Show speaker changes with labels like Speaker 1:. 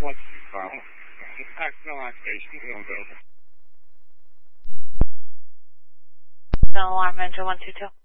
Speaker 1: What's the problem? No activation.
Speaker 2: No alarm, engine 122.